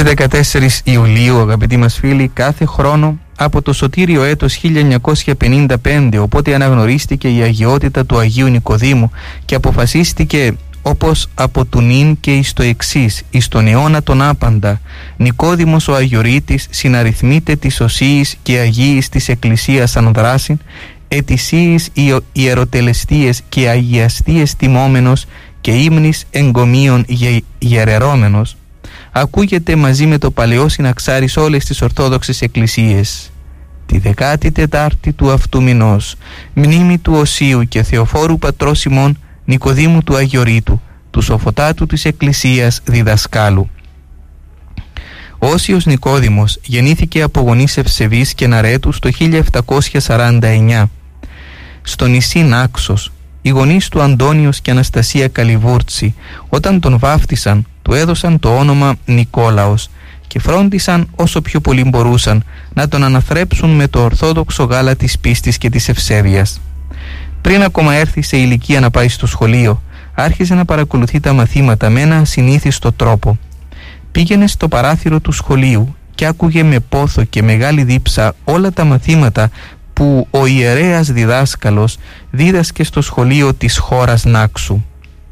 Στις 14 Ιουλίου, αγαπητοί μας φίλοι, κάθε χρόνο από το σωτήριο έτος 1955, οπότε αναγνωρίστηκε η αγιότητα του Αγίου Νικοδήμου και αποφασίστηκε όπως από του νυν και εις το εξής, εις τον αιώνα τον άπαντα, Νικόδημος ο Αγιορείτης συναριθμείται της οσίης και αγίης της Εκκλησίας ανδράσιν, ετησίης ιεροτελεστίες και αγιαστίες τιμόμενος και ύμνης εγκομείων γερερώμενος, ακούγεται μαζί με το παλαιό συναξάρι σε όλες τις Ορθόδοξες Εκκλησίες. Τη 14η του αυτού μηνός, μνήμη του Οσίου και Θεοφόρου πατρός ημών Νικοδήμου του Αγιορείτου, του σοφοτάτου της Εκκλησίας διδασκάλου. Ο Όσιος Νικόδημος γεννήθηκε από γονείς ευσεβείς και ναρέτους το 1749 στο νησί Νάξος. Οι γονείς του Αντώνιος και Αναστασία Καλιβούρτσι, όταν τον βάφτισαν, του έδωσαν το όνομα Νικόλαος και φρόντισαν όσο πιο πολύ μπορούσαν να τον αναθρέψουν με το ορθόδοξο γάλα της πίστης και της ευσέβειας. Πριν ακόμα έρθει σε ηλικία να πάει στο σχολείο, άρχισε να παρακολουθεί τα μαθήματα με ένα ασυνήθιστο τρόπο. Πήγαινε στο παράθυρο του σχολείου και άκουγε με πόθο και μεγάλη δίψα όλα τα μαθήματα που ο ιερέας διδάσκαλος δίδασκε στο σχολείο της χώρας Νάξου.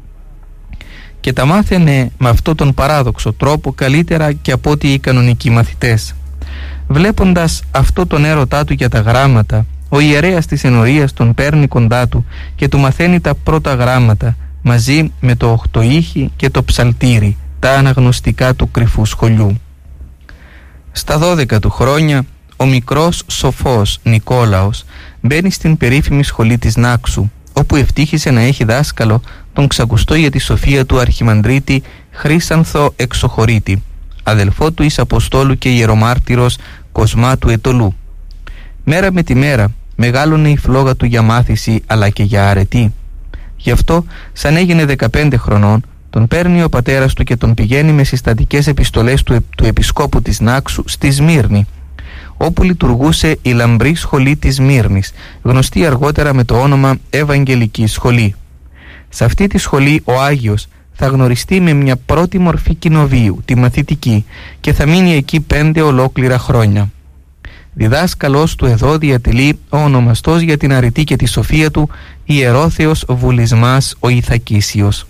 Και τα μάθαινε με αυτόν τον παράδοξο τρόπο καλύτερα και από ό,τι οι κανονικοί μαθητές. Βλέποντας αυτό τον έρωτά του για τα γράμματα, ο ιερέας της ενορίας τον παίρνει κοντά του και του μαθαίνει τα πρώτα γράμματα μαζί με το οχτοήχη και το ψαλτήρι, τα αναγνωστικά του κρυφού σχολιού. Στα 12 του χρόνια, ο μικρός σοφός Νικόλαος μπαίνει στην περίφημη σχολή της Νάξου, όπου ευτύχησε να έχει δάσκαλο τον ξακουστό για τη σοφία του αρχιμανδρίτη Χρύσανθο Εξοχωρίτη, αδελφό του εις Αποστόλου και ιερομάρτυρος Κοσμά του Ετωλού. Μέρα με τη μέρα μεγάλωνε η φλόγα του για μάθηση αλλά και για αρετή. Γι' αυτό, σαν έγινε 15 χρονών, τον παίρνει ο πατέρας του και τον πηγαίνει με συστατικές επιστολές του επισκόπου της Νάξου στη Σμύρνη, όπου λειτουργούσε η λαμπρή σχολή της Σμύρνης, γνωστή αργότερα με το όνομα Ευαγγελική Σχολή. Σε αυτή τη σχολή ο Άγιος θα γνωριστεί με μια πρώτη μορφή κοινοβίου, τη μαθητική, και θα μείνει εκεί 5 ολόκληρα χρόνια. Διδάσκαλος του εδώ διατελεί ο ονομαστός για την αρετή και τη σοφία του Ιερόθεος Βουλισμάς ο Ηθακίσιος.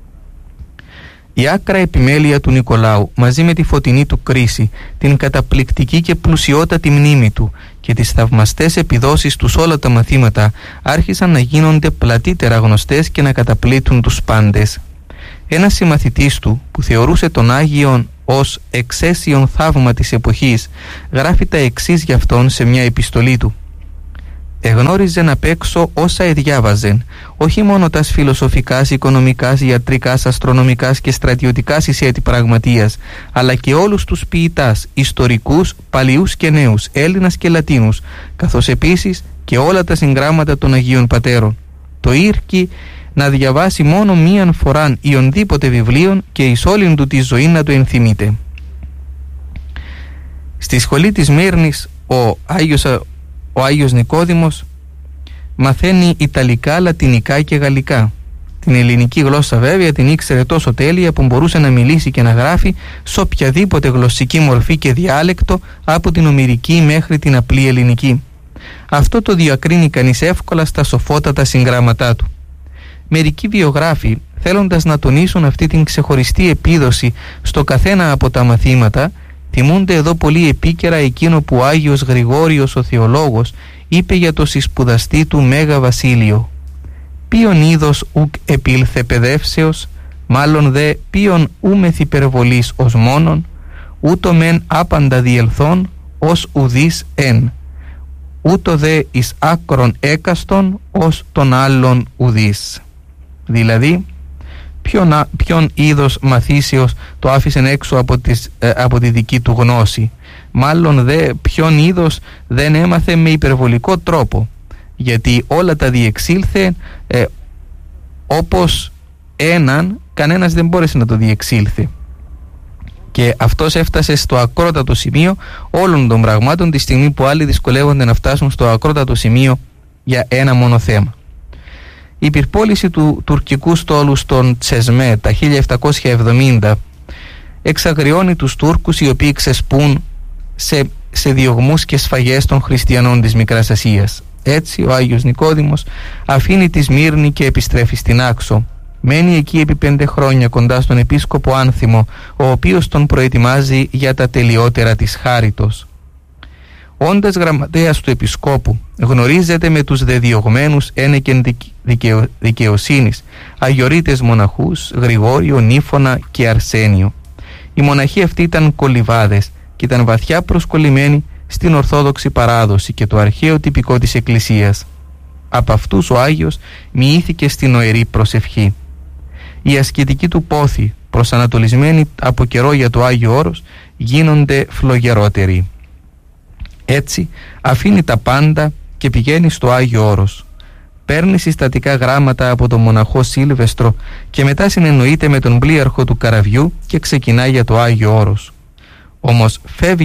Η άκρα επιμέλεια του Νικολάου, μαζί με τη φωτεινή του κρίση, την καταπληκτική και πλουσιότατη μνήμη του και τις θαυμαστές επιδόσεις του σε όλα τα μαθήματα, άρχισαν να γίνονται πλατύτερα γνωστές και να καταπλήττουν τους πάντες. Ένας συμμαθητής του, που θεωρούσε τον Άγιον ως εξαίσιον θαύμα της εποχής, γράφει τα εξής για αυτόν σε μια επιστολή του. Εγνώριζεν απ' έξω όσα εδιάβαζεν, όχι μόνο τας φιλοσοφικάς, οικονομικάς, ιατρικάς, αστρονομικάς και στρατιωτικάς εισέτη πραγματείας, αλλά και όλους τους ποιητάς, ιστορικούς, παλιούς και νέους, Έλληνας και Λατίνους, καθώς επίσης και όλα τα συγγράμματα των Αγίων Πατέρων. Το ήρκει να διαβάσει μόνο μίαν φοράν ιονδήποτε βιβλίων και εις όλην του τη ζωή να το ενθυμείται. Στη σχολή της Μύρνης ο Άγιος Νικόδημος μαθαίνει Ιταλικά, Λατινικά και Γαλλικά. Την ελληνική γλώσσα βέβαια την ήξερε τόσο τέλεια που μπορούσε να μιλήσει και να γράφει σε οποιαδήποτε γλωσσική μορφή και διάλεκτο, από την ομηρική μέχρι την απλή ελληνική. Αυτό το διακρίνει κανείς εύκολα στα σοφότατα συγγράμματά του. Μερικοί βιογράφοι, θέλοντας να τονίσουν αυτή την ξεχωριστή επίδοση στο καθένα από τα μαθήματα, θυμούνται εδώ πολύ επίκαιρα εκείνο που ο Άγιος Γρηγόριος ο Θεολόγος είπε για το συσπουδαστή του Μέγα Βασίλειο. Ποιον είδος ουκ επήλθε παιδεύσεως, μάλλον δε ποιον ούμεθ υπερβολής ως μόνον, ούτω μεν άπαντα διελθόν ως ουδείς εν, ούτω δε εις άκρον έκαστον ως τον άλλον ουδείς. Δηλαδή, ποιον είδος μαθήσεως το άφησεν έξω από τη δική του γνώση, μάλλον δε ποιον είδος δεν έμαθε με υπερβολικό τρόπο, γιατί όλα τα διεξήλθε όπως έναν, κανένας δεν μπόρεσε να το διεξήλθε. Και αυτός έφτασε στο ακρότατο σημείο όλων των πραγμάτων τη στιγμή που άλλοι δυσκολεύονται να φτάσουν στο ακρότατο σημείο για ένα μόνο θέμα. Η πυρπόληση του τουρκικού στόλου στον Τσεσμέ τα 1770 εξαγριώνει τους Τούρκους οι οποίοι ξεσπούν σε διωγμούς και σφαγές των χριστιανών της Μικράς Ασίας. Έτσι ο Άγιος Νικόδημος αφήνει τη Σμύρνη και επιστρέφει στην Άξο. Μένει εκεί επί 5 χρόνια κοντά στον επίσκοπο Άνθιμο, ο οποίος τον προετοιμάζει για τα τελειότερα της χάριτος. Όντας γραμματέας του επισκόπου, γνωρίζεται με τους δεδιωγμένους ένεκεν δικαιοσύνης, αγιορείτες μοναχούς Γρηγόριο, Νύφωνα και Αρσένιο. Οι μοναχοί αυτοί ήταν κολυβάδες και ήταν βαθιά προσκολλημένοι στην Ορθόδοξη παράδοση και το αρχαίο τυπικό της Εκκλησίας. Από αυτούς ο Άγιος μοιήθηκε στην νοερή προσευχή. Οι ασκητικοί του πόθοι, προσανατολισμένοι από καιρό για το Άγιο Όρος, γίνονται φλογερότεροι. Έτσι αφήνει τα πάντα και πηγαίνει στο Άγιο Όρος. Παίρνει συστατικά γράμματα από τον μοναχό Σίλβεστρο και μετά συνεννοείται με τον πλοίαρχο του καραβιού και ξεκινά για το Άγιο Όρος. Όμως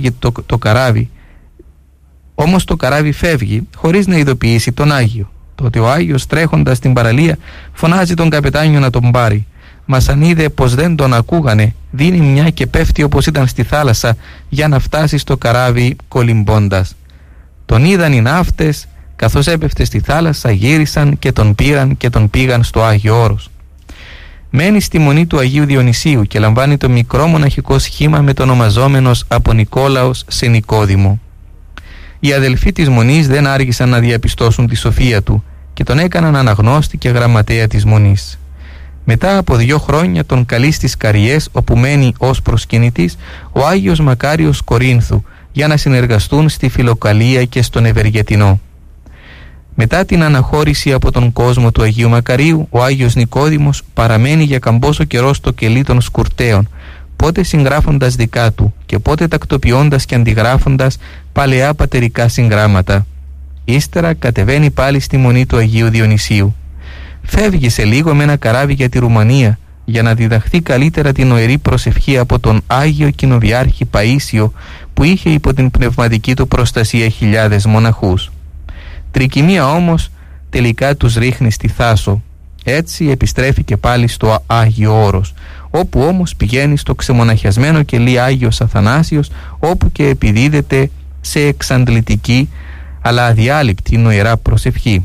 το καράβι φεύγει χωρίς να ειδοποιήσει τον Άγιο. Τότε ο Άγιος, τρέχοντας στην παραλία, φωνάζει τον καπετάνιο να τον πάρει. Μας αν είδε πως δεν τον ακούγανε, δίνει μια και πέφτει όπως ήταν στη θάλασσα για να φτάσει στο καράβι κολυμπώντας. Τον είδαν οι ναύτες, καθώς έπεφτε στη θάλασσα, γύρισαν και τον πήραν και τον πήγαν στο Άγιο Όρος. Μένει στη μονή του Αγίου Διονυσίου και λαμβάνει το μικρό μοναχικό σχήμα με το ονομαζόμενος από Νικόλαος σε Νικόδημο. Οι αδελφοί της μονής δεν άργησαν να διαπιστώσουν τη σοφία του και τον έκαναν αναγνώστη και γραμματέα της μονής. Μετά από 2 χρόνια τον καλεί στις Καριές, όπου μένει ως προσκυνητής ο Άγιος Μακάριος Κορίνθου, για να συνεργαστούν στη Φιλοκαλία και στον Ευεργετινό. Μετά την αναχώρηση από τον κόσμο του Αγίου Μακαρίου, ο Άγιος Νικόδημος παραμένει για καμπόσο καιρό στο κελί των Σκουρτέων, πότε συγγράφοντας δικά του και πότε τακτοποιώντας και αντιγράφοντας παλαιά πατερικά συγγράμματα. Ύστερα κατεβαίνει πάλι στη μονή του Αγίου Διονυσίου. Φεύγει σε λίγο με ένα καράβι για τη Ρουμανία για να διδαχθεί καλύτερα την νοερή προσευχή από τον Άγιο Κοινοβιάρχη Παΐσιο, που είχε υπό την πνευματική του προστασία χιλιάδες μοναχούς. Τρικυμία όμως τελικά τους ρίχνει στη Θάσο. Έτσι επιστρέφει και πάλι στο Άγιο Όρος, όπου όμως πηγαίνει στο ξεμοναχιασμένο κελί Άγιος Αθανάσιος, όπου και επιδίδεται σε εξαντλητική αλλά αδιάλειπτη νοερά προσευχή.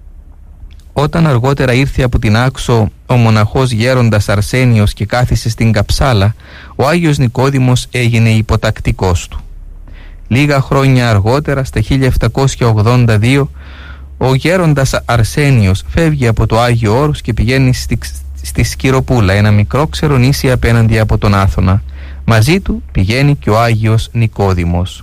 Όταν αργότερα ήρθε από την Άξο ο μοναχός γέροντας Αρσένιος και κάθισε στην Καψάλα, ο Άγιος Νικόδημος έγινε υποτακτικός του. Λίγα χρόνια αργότερα, στα 1782, ο γέροντας Αρσένιος φεύγει από το Άγιο Όρος και πηγαίνει στη Σκυροπούλα, ένα μικρό ξερονήσι απέναντι από τον Άθωνα. Μαζί του πηγαίνει και ο Άγιος Νικόδημος.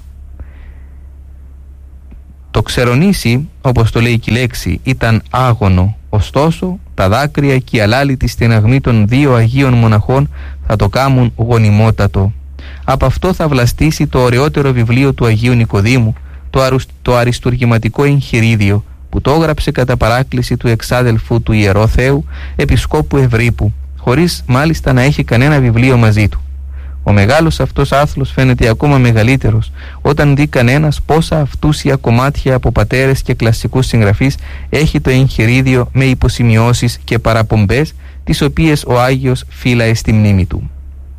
Το ξερονήσι, όπως το λέει και η λέξη, ήταν άγωνο, ωστόσο τα δάκρυα και η αλάλητη στεναγμή των 2 Αγίων μοναχών θα το κάμουν γονιμότατο. Από αυτό θα βλαστήσει το ωραιότερο βιβλίο του Αγίου Νικοδήμου, το αριστουργηματικό εγχειρίδιο, που το έγραψε κατά παράκληση του εξάδελφου του Ιερό Θεού, Επισκόπου Ευρύπου, χωρίς μάλιστα να έχει κανένα βιβλίο μαζί του. Ο μεγάλος αυτός άθλος φαίνεται ακόμα μεγαλύτερος όταν δει κανένας πόσα αυτούσια κομμάτια από πατέρες και κλασικούς συγγραφείς έχει το εγχειρίδιο με υποσημειώσεις και παραπομπές, τις οποίες ο Άγιος φύλαε στη μνήμη του.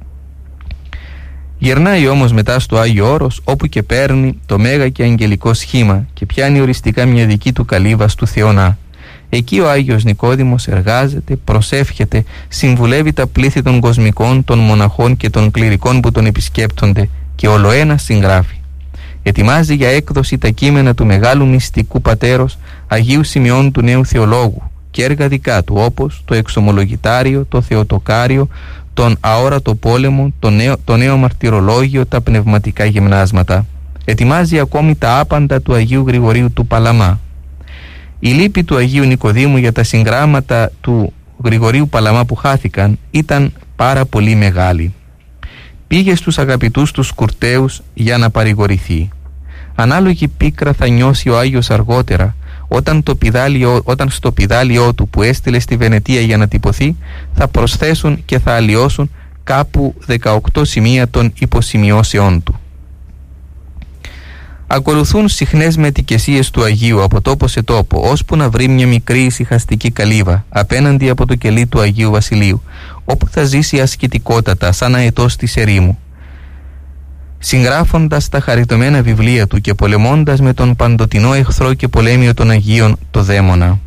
Γυρνάει όμως μετά στο Άγιο Όρος, όπου και παίρνει το μέγα και αγγελικό σχήμα και πιάνει οριστικά μια δική του καλύβα του Θεονά. Εκεί ο Άγιος Νικόδημος εργάζεται, προσεύχεται, συμβουλεύει τα πλήθη των κοσμικών, των μοναχών και των κληρικών που τον επισκέπτονται και ολοένα συγγράφει. Ετοιμάζει για έκδοση τα κείμενα του μεγάλου μυστικού πατέρος Αγίου Σημειών του Νέου Θεολόγου και έργα δικά του, όπως το Εξομολογητάριο, το Θεοτοκάριο, τον Αόρατο Πόλεμο, το νέο Μαρτυρολόγιο, τα πνευματικά γυμνάσματα. Ετοιμάζει ακόμη τα άπαντα του Αγίου Γρηγορίου του Παλαμά. Η λύπη του Αγίου Νικοδήμου για τα συγγράμματα του Γρηγορίου Παλαμά που χάθηκαν ήταν πάρα πολύ μεγάλη. Πήγε στους αγαπητούς τους Σκουρτέους για να παρηγορηθεί. Ανάλογη πίκρα θα νιώσει ο Άγιος αργότερα, όταν στο πηδάλιό του που έστειλε στη Βενετία για να τυπωθεί θα προσθέσουν και θα αλλοιώσουν κάπου 18 σημεία των υποσημειώσεών του. Ακολουθούν συχνές μετικεσίες του Αγίου από τόπο σε τόπο, ώσπου να βρει μια μικρή ησυχαστική καλύβα απέναντι από το κελί του Αγίου Βασιλείου, όπου θα ζήσει ασκητικότατα σαν αετός της ερήμου. Συγγράφοντας τα χαριτωμένα βιβλία του και πολεμώντας με τον παντοτινό εχθρό και πολέμιο των Αγίων, το δαίμονα.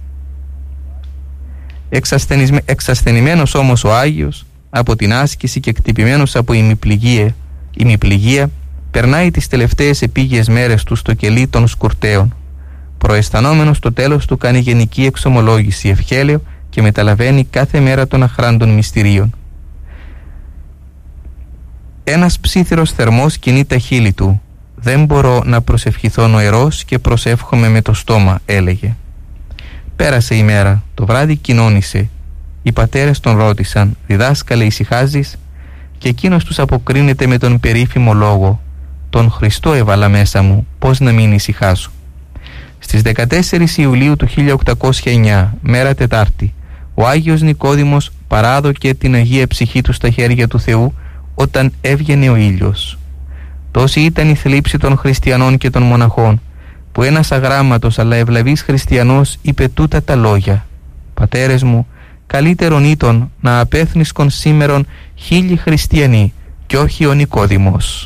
Εξασθενημένος όμως ο Άγιος από την άσκηση και κτυπημένος από ημιπληγία, περνάει τις τελευταίες επίγειες μέρες του στο κελί των σκουρτέων. Προαισθανόμενος το τέλος του κάνει γενική εξομολόγηση ευχέλαιο και μεταλαβαίνει κάθε μέρα των αχράντων μυστηρίων. Ένας ψήθυρος θερμός κινεί τα χείλη του. «Δεν μπορώ να προσευχηθώ νοερός και προσεύχομαι με το στόμα», έλεγε. Πέρασε η μέρα, το βράδυ κοινώνησε. Οι πατέρες τον ρώτησαν: «Διδάσκαλε, ησυχάζεις?» Και εκείνος τους αποκρίνεται με τον περίφημο λόγο: «Τον Χριστό έβαλα μέσα μου, πώς να μην ησυχάσω?» Στις 14 Ιουλίου του 1809, μέρα Τετάρτη, ο Άγιος Νικόδημος παράδοκε την Αγία Ψυχή του στα χέρια του Θεού όταν έβγαινε ο ήλιος. Τόση ήταν η θλίψη των χριστιανών και των μοναχών, που ένας αγράμματος αλλά ευλαβής χριστιανός είπε τούτα τα λόγια: «Πατέρες μου, καλύτερον ήταν να απέθνισκον σήμερον 1000 χριστιανοί κι όχι ο Νικόδημος».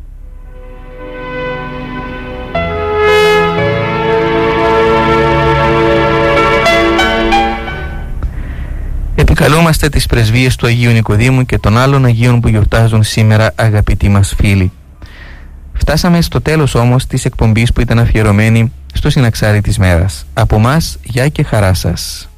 Επικαλούμαστε τις πρεσβείες του Αγίου Νικοδήμου και των άλλων Αγίων που γιορτάζουν σήμερα, αγαπητοί μας φίλοι. Φτάσαμε στο τέλος όμως της εκπομπής που ήταν αφιερωμένη στο συναξάρι της μέρας. Από μας, γεια και χαρά σας.